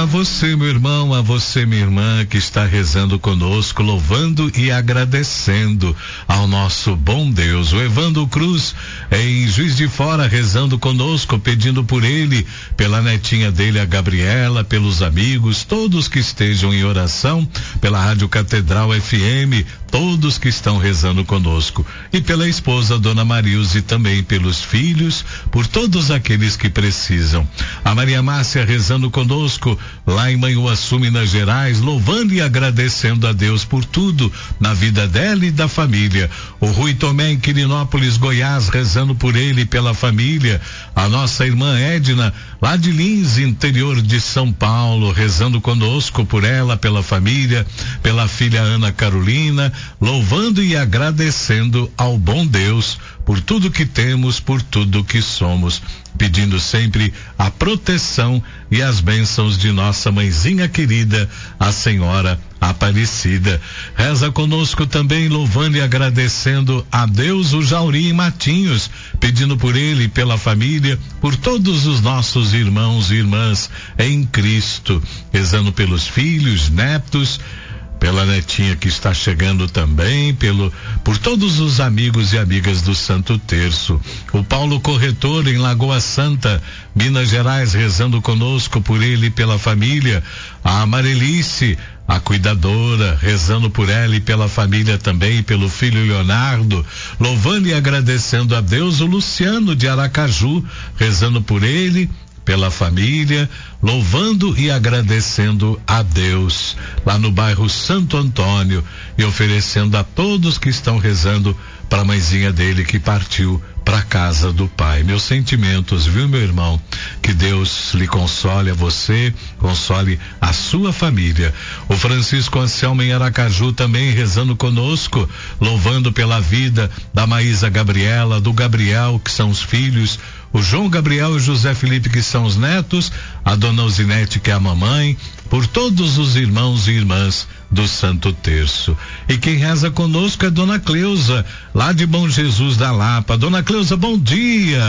você, meu irmão, a você, minha irmã, que está rezando conosco, louvando e agradecendo ao nosso bom Deus. O Evandro Cruz, em Juiz de Fora, rezando conosco, pedindo por ele, pela netinha dele, a Gabriela, pelos amigos, todos que estejam em oração, pela Rádio Catedral FM, todos que estão rezando conosco, e pela esposa, Dona Marilze, também pelos filhos, por todos aqueles que precisam. A Maria Márcia rezando conosco, lá em Manhuaçu, Minas Gerais, louvando e agradecendo a Deus por tudo na vida dela e da família. O Rui Tomé, em Quirinópolis, Goiás, rezando por ele e pela família. A nossa irmã Edna, lá de Lins, interior de São Paulo, rezando conosco por ela, pela família, pela filha Ana Carolina, louvando e agradecendo ao bom Deus por tudo que temos, por tudo que somos, pedindo sempre a proteção e as bênçãos de nossa mãezinha querida, a Senhora Aparecida. Reza conosco também, louvando e agradecendo a Deus, o Jauri Matinhos, pedindo por ele, pela família, por todos os nossos irmãos e irmãs em Cristo, rezando pelos filhos, netos, pela netinha que está chegando também, por todos os amigos e amigas do Santo Terço. O Paulo Corretor, em Lagoa Santa, Minas Gerais, rezando conosco por ele e pela família. A Amarelice, a cuidadora, rezando por ela e pela família também, pelo filho Leonardo, louvando e agradecendo a Deus. O Luciano de Aracaju, rezando por ele, pela família, louvando e agradecendo a Deus, lá no bairro Santo Antônio, e oferecendo a todos que estão rezando para a mãezinha dele que partiu para a casa do Pai. Meus sentimentos, viu, meu irmão? Que Deus lhe console a você, console a sua família. O Francisco Anselmo em Aracaju também rezando conosco, louvando pela vida da Maísa Gabriela, do Gabriel, que são os filhos, o João Gabriel e o José Felipe, que são os netos, a Dona Uzinete, que é a mamãe, por todos os irmãos e irmãs do Santo Terço. E quem reza conosco é Dona Cleusa, lá de Bom Jesus da Lapa. Dona Cleusa, bom dia.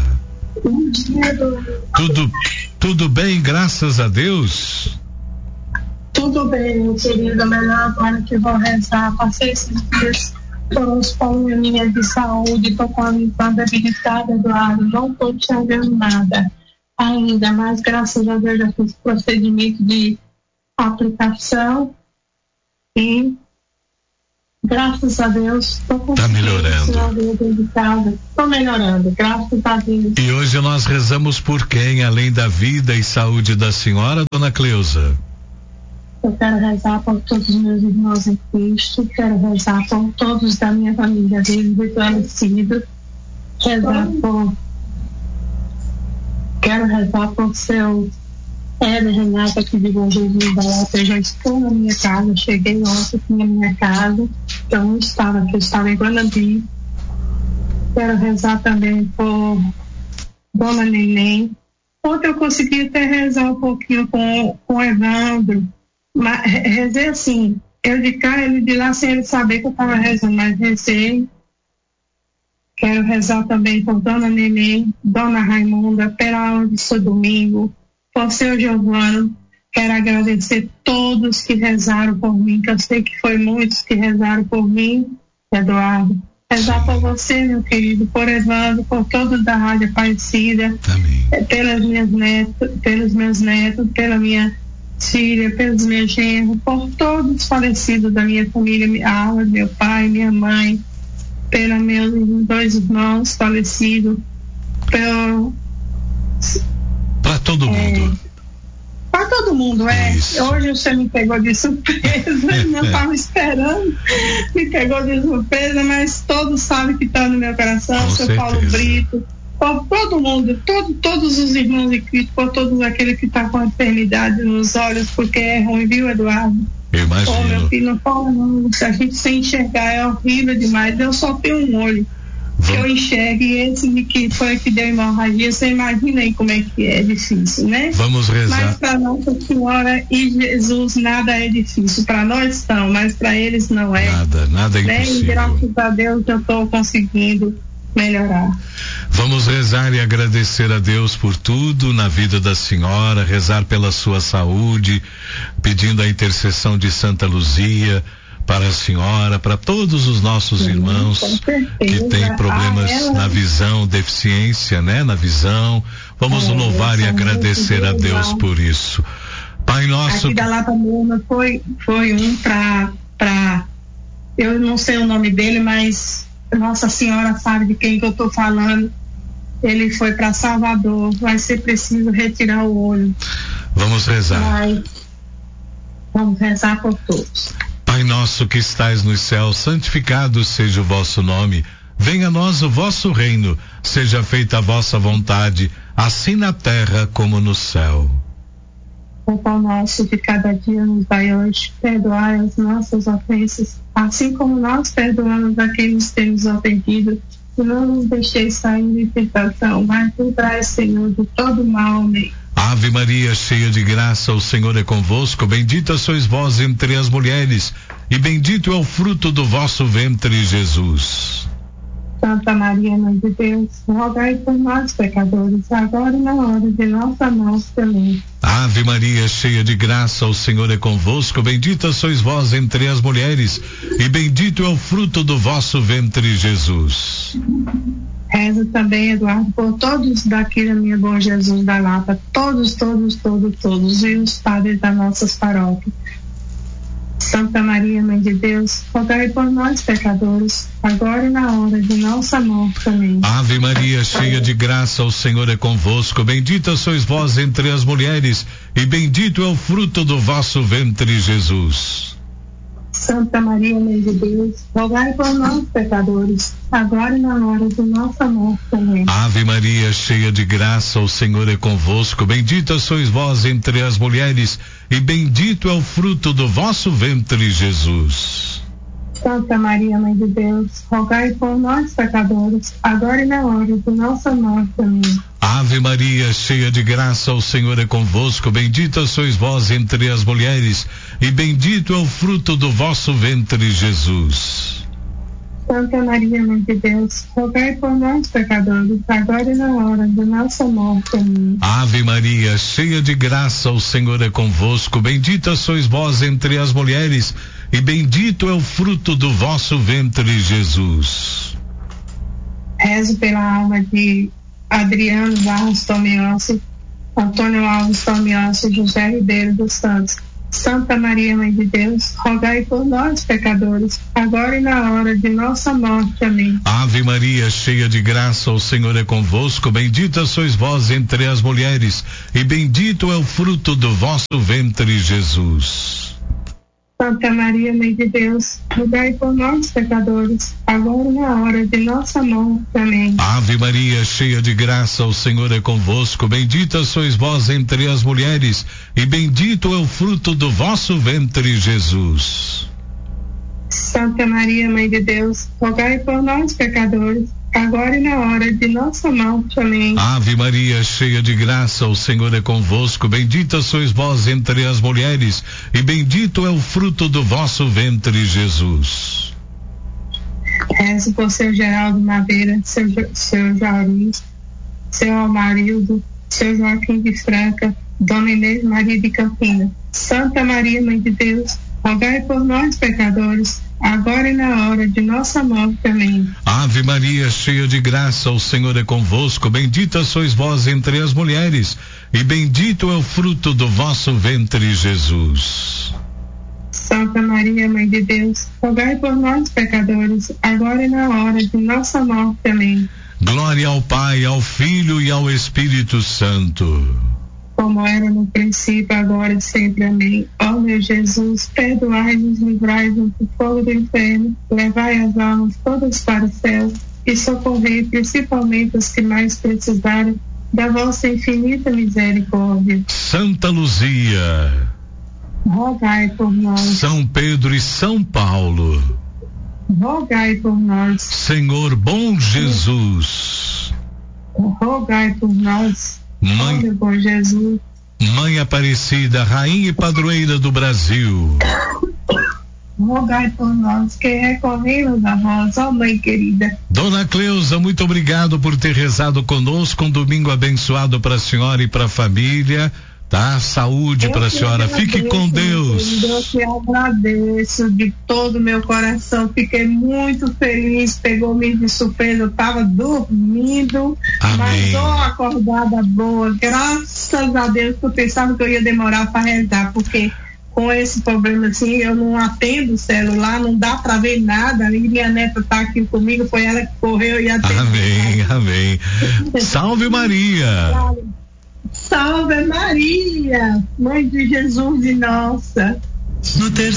Bom dia, Tudo bem, graças a Deus? Tudo bem, meu querido, melhor agora que vou rezar. Passei esses dias com os probleminhas de saúde, tô com a visão debilitada, Eduardo, não tô enxergando nada ainda, mas graças a Deus já fiz procedimento de aplicação e graças a Deus estou conseguindo. Tá melhorando. Estou melhorando, graças a Deus. E hoje nós rezamos por quem, além da vida e saúde da senhora, Dona Cleusa? Eu quero rezar por todos os meus irmãos em Cristo, quero rezar por todos da minha família vivos e falecidos, quero rezar por seu Eva Renata, que de Bom Jesus da Lapa. Eu já estou na minha casa, cheguei ontem na minha casa, eu não estava aqui, eu estava em Guanambi. Quero rezar também por Dona Neném. Ontem eu consegui até rezar um pouquinho com o Evandro, mas rezei assim, eu de cá, ele de lá, sem ele saber que eu estava rezando, mas rezei. Quero rezar também por Dona Neném, Dona Raimunda, pela aula de seu domingo, por seu Giovano. Quero agradecer todos que rezaram por mim, que eu sei que foi muitos que rezaram por mim, Eduardo. Rezar por você, meu querido, por Evandro, por todos da Rádio Aparecida, pelas minhas netas, pelos meus netos, pela minha filha, pelos meus genros, por todos os falecidos da minha família, a alma, meu pai, minha mãe, pelos meus 2 irmãos falecidos, para todo mundo. Para todo mundo, Isso. Hoje você me pegou de surpresa, não estava esperando, me pegou de surpresa, mas todos sabem que está no meu coração. Com seu certeza. Paulo Brito, por todo mundo, todos os irmãos de Cristo, por todos aqueles que estão com a enfermidade nos olhos, porque é ruim, viu, Eduardo? Eu imagino. Meu filho, não fala não, se a gente sem enxergar é horrível demais. Eu só tenho um olho que eu enxergo, e esse que foi que deu hemorragia, você imagina aí como é que é difícil, né? Vamos rezar. Mas para Nossa Senhora e Jesus nada é difícil. Para nós são, mas para eles não é. Nada é né? impossível. E graças a Deus eu estou conseguindo melhorar. Vamos rezar e agradecer a Deus por tudo na vida da senhora, rezar pela sua saúde, pedindo a intercessão de Santa Luzia para a senhora, para todos os nossos irmãos que têm problemas na visão, deficiência, né, na visão. Vamos louvar e agradecer a Deus por isso. Pai nosso. Aqui da Lapa Morna foi um para eu não sei o nome dele, mas Nossa Senhora sabe de quem que eu estou falando. Ele foi para Salvador, vai ser preciso retirar o olho. Vamos rezar. Vamos rezar por todos. Pai nosso que estais nos céus, santificado seja o vosso nome. Venha a nós o vosso reino, seja feita a vossa vontade, assim na terra como no céu. O pão nosso de cada dia nos dai hoje, perdoai as nossas ofensas, assim como nós perdoamos a quem nos tem nos ofendido, e não nos deixeis cair em tentação, mas livrai, Senhor, de todo mal. Amém. Ave Maria, cheia de graça, o Senhor é convosco, bendita sois vós entre as mulheres, e bendito é o fruto do vosso ventre, Jesus. Santa Maria, Mãe de Deus, rogai por nós, pecadores, agora e na hora de nossa morte. Amém. Ave Maria, cheia de graça, o Senhor é convosco, bendita sois vós entre as mulheres, e bendito é o fruto do vosso ventre, Jesus. Rezo também, Eduardo, por todos daqui da minha Bom Jesus da Lapa, todos, e os padres das nossas paróquias. Santa Maria, Mãe de Deus, rogai por nós, pecadores, agora e na hora de nossa morte. Amém. Ave Maria, cheia de graça, o Senhor é convosco, bendita sois vós entre as mulheres, e bendito é o fruto do vosso ventre, Jesus. Santa Maria, Mãe de Deus, rogai por nós, pecadores, agora e na hora de nossa morte. Amém. Ave Maria, cheia de graça, o Senhor é convosco, bendita sois vós entre as mulheres, e bendito é o fruto do vosso ventre, Jesus. Santa Maria, Mãe de Deus, rogai por nós, pecadores, agora e na hora de nossa morte. Amém. Ave Maria, cheia de graça, o Senhor é convosco, bendita sois vós entre as mulheres, e bendito é o fruto do vosso ventre, Jesus. Santa Maria, Mãe de Deus, rogai por nós, pecadores, agora e na hora de nossa morte. Amém. Ave Maria, cheia de graça, o Senhor é convosco, bendita sois vós entre as mulheres, e bendito é o fruto do vosso ventre, Jesus. Rezo pela alma de Adriano Barros Tomiossi, Antônio Alves Tomiossi, José Ribeiro dos Santos. Santa Maria, Mãe de Deus, rogai por nós, pecadores, agora e na hora de nossa morte. Amém. Ave Maria, cheia de graça, o Senhor é convosco, bendita sois vós entre as mulheres, e bendito é o fruto do vosso ventre, Jesus. Santa Maria, Mãe de Deus, rogai por nós, pecadores, agora e na hora de nossa morte. Amém. Ave Maria, cheia de graça, o Senhor é convosco, bendita sois vós entre as mulheres, e bendito é o fruto do vosso ventre, Jesus. Santa Maria, Mãe de Deus, rogai por nós, pecadores, agora e na hora de nossa morte. Amém. Ave Maria, cheia de graça, o Senhor é convosco, bendita sois vós entre as mulheres, e bendito é o fruto do vosso ventre, Jesus. Rezo por seu Geraldo Madeira, seu Jauri, seu Almarildo, seu Joaquim de Franca, Dona Inês Maria de Campina. Santa Maria, Mãe de Deus, rogai por nós, pecadores, agora e na hora de nossa morte. Amém. Ave Maria, cheia de graça, o Senhor é convosco, bendita sois vós entre as mulheres, e bendito é o fruto do vosso ventre, Jesus. Santa Maria, Mãe de Deus, rogai por nós, pecadores, agora e na hora de nossa morte. Amém. Glória ao Pai, ao Filho e ao Espírito Santo. Como era no princípio, agora e sempre. Amém. Ó meu Jesus, perdoai-nos, livrai-nos do fogo do inferno, levai as almas todas para o céu e socorrei principalmente os que mais precisarem da vossa infinita misericórdia. Santa Luzia, rogai por nós. São Pedro e São Paulo, rogai por nós. Senhor bom Jesus, rogai por nós. Mãe, bom Jesus, Mãe Aparecida, Rainha e Padroeira do Brasil, rogai por nós que recorremos a vós, ó Mãe querida. Dona Cleusa, muito obrigado por ter rezado conosco. Um domingo abençoado para a senhora e para a família. Tá? Saúde para a senhora. Fique com Deus. Eu te agradeço de todo o meu coração. Fiquei muito feliz. Pegou-me de surpresa. Eu estava dormindo. Amém. Mas tô acordada boa. Graças a Deus, que eu pensava que eu ia demorar para rezar, porque com esse problema assim, eu não atendo o celular, não dá para ver nada. E minha neta tá aqui comigo, foi ela que correu e atendeu. Amém, amém. Salve Maria. Salve Maria, Mãe de Jesus e nossa. No terceiro